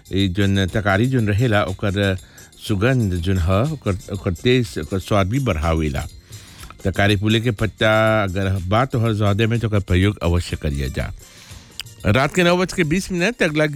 ई जोन तकारी जोन रहेला ओकर सुगंध जोन ह ओकर टेस्ट ओकर स्वाद भी बढ़ावेला। तकारी फूले के पत्ता अगर बात हो ज़्यादा में तो ओकर प्रयोग अवश्य करिए जा। रात के 9:20 तक अगला